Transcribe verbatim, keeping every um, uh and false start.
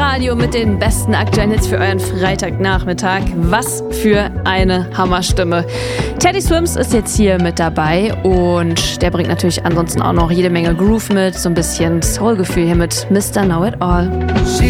Radio mit den besten aktuellen Hits für euren Freitagnachmittag. Was für eine Hammerstimme. Teddy Swims ist jetzt hier mit dabei und der bringt natürlich ansonsten auch noch jede Menge Groove mit, so ein bisschen Soulgefühl hier mit Mister Know It All.